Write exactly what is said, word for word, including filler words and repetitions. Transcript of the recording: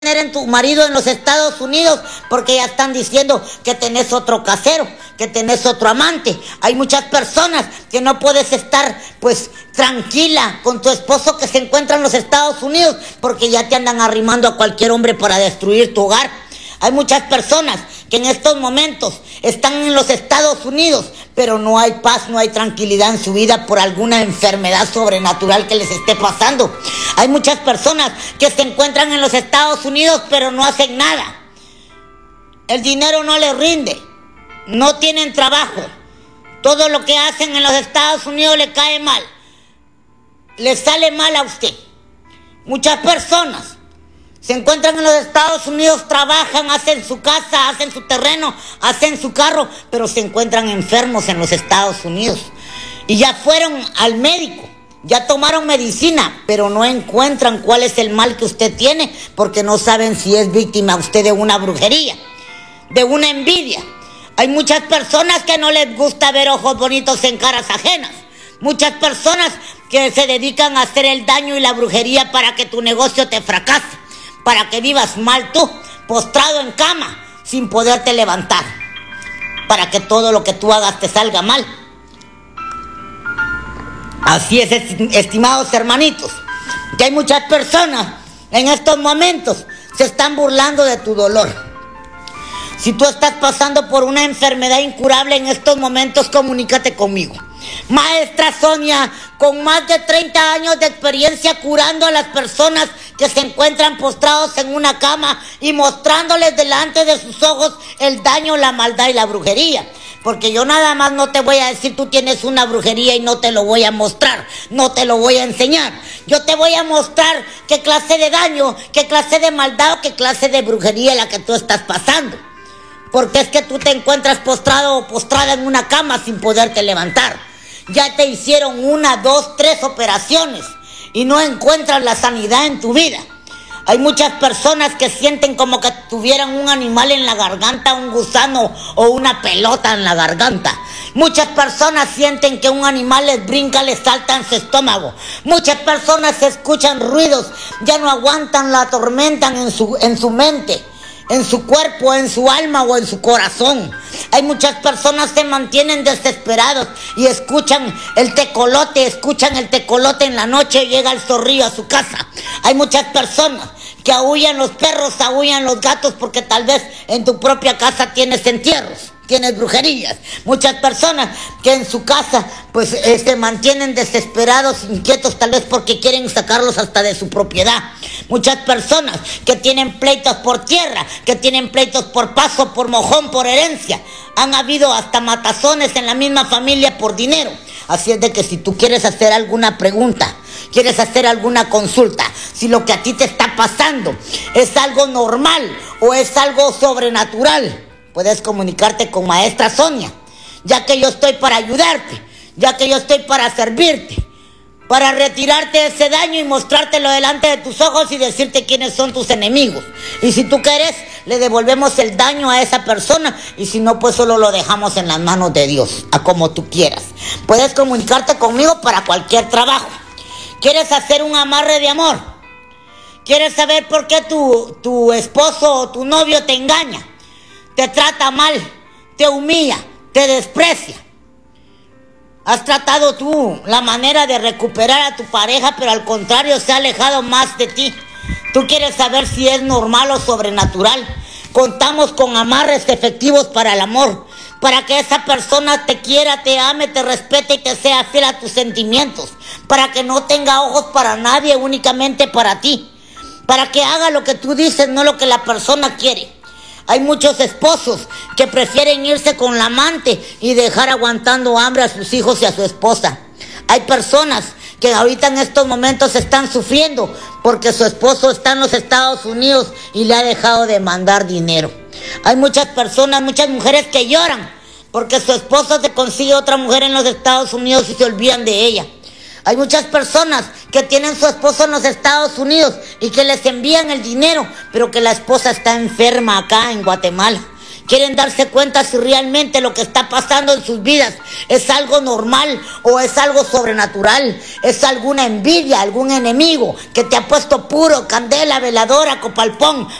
tener en tu marido en los Estados Unidos porque ya están diciendo que tenés otro casero, que tenés otro amante. Hay muchas personas que no puedes estar pues tranquila con tu esposo que se encuentra en los Estados Unidos porque ya te andan arrimando a cualquier hombre para destruir tu hogar. Hay muchas personas que en estos momentos están en los Estados Unidos, pero no hay paz, no hay tranquilidad en su vida por alguna enfermedad sobrenatural que les esté pasando. Hay muchas personas que se encuentran en los Estados Unidos, pero no hacen nada. El dinero no les rinde, no tienen trabajo. Todo lo que hacen en los Estados Unidos le cae mal, le sale mal a usted. Muchas personas se encuentran en los Estados Unidos, trabajan, hacen su casa, hacen su terreno, hacen su carro, pero se encuentran enfermos en los Estados Unidos. Y ya fueron al médico, ya tomaron medicina, pero no encuentran cuál es el mal que usted tiene, porque no saben si es víctima usted de una brujería, de una envidia. Hay muchas personas que no les gusta ver ojos bonitos en caras ajenas. Muchas personas que se dedican a hacer el daño y la brujería para que tu negocio te fracase, para que vivas mal tú, postrado en cama, sin poderte levantar, para que todo lo que tú hagas te salga mal. Así es, estimados hermanitos, que hay muchas personas en estos momentos se están burlando de tu dolor. Si tú estás pasando por una enfermedad incurable en estos momentos, comunícate conmigo. Maestra Sonia, con más de treinta años de experiencia curando a las personas que se encuentran postrados en una cama y mostrándoles delante de sus ojos el daño, la maldad y la brujería. Porque yo nada más no te voy a decir tú tienes una brujería y no te lo voy a mostrar, no te lo voy a enseñar. Yo te voy a mostrar qué clase de daño, qué clase de maldad o qué clase de brujería es la que tú estás pasando. Porque es que tú te encuentras postrado o postrada en una cama sin poderte levantar. Ya te hicieron una, dos, tres operaciones y no encuentras la sanidad en tu vida. Hay muchas personas que sienten como que tuvieran un animal en la garganta, un gusano o una pelota en la garganta. Muchas personas sienten que un animal les brinca, les salta en su estómago. Muchas personas escuchan ruidos, ya no aguantan, la atormentan en su, en su mente, en su cuerpo, en su alma o en su corazón. Hay muchas personas que se mantienen desesperados y escuchan el tecolote, escuchan el tecolote en la noche y llega el zorrillo a su casa. Hay muchas personas que aúllan los perros, aúllan los gatos porque tal vez en tu propia casa tienes entierros, tienes brujerías. Muchas personas que en su casa pues eh, se mantienen desesperados, inquietos, tal vez porque quieren sacarlos hasta de su propiedad. Muchas personas que tienen pleitos por tierra, que tienen pleitos por paso, por mojón, por herencia. Han habido hasta matazones en la misma familia por dinero. Así es de que si tú quieres hacer alguna pregunta, quieres hacer alguna consulta, si lo que a ti te está pasando es algo normal o es algo sobrenatural, puedes comunicarte con Maestra Sonia, ya que yo estoy para ayudarte, ya que yo estoy para servirte, para retirarte ese daño y mostrártelo delante de tus ojos y decirte quiénes son tus enemigos. Y si tú quieres, le devolvemos el daño a esa persona y si no, pues solo lo dejamos en las manos de Dios, a como tú quieras. Puedes comunicarte conmigo para cualquier trabajo. ¿Quieres hacer un amarre de amor? ¿Quieres saber por qué tu, tu esposo o tu novio te engaña? Te trata mal, te humilla, te desprecia. Has tratado tú la manera de recuperar a tu pareja, pero al contrario se ha alejado más de ti. Tú quieres saber si es normal o sobrenatural. Contamos con amarres efectivos para el amor, para que esa persona te quiera, te ame, te respete y te sea fiel a tus sentimientos, para que no tenga ojos para nadie, únicamente para ti, para que haga lo que tú dices, no lo que la persona quiere. Hay muchos esposos que prefieren irse con la amante y dejar aguantando hambre a sus hijos y a su esposa. Hay personas que ahorita en estos momentos están sufriendo porque su esposo está en los Estados Unidos y le ha dejado de mandar dinero. Hay muchas personas, muchas mujeres que lloran porque su esposo se consigue otra mujer en los Estados Unidos y se olvidan de ella. Hay muchas personas que tienen su esposo en los Estados Unidos y que les envían el dinero, pero que la esposa está enferma acá en Guatemala quieren darse cuenta si realmente lo que está pasando en sus vidas es algo normal o es algo sobrenatural, es alguna envidia, algún enemigo que te ha puesto puro, candela, veladora, copalpón,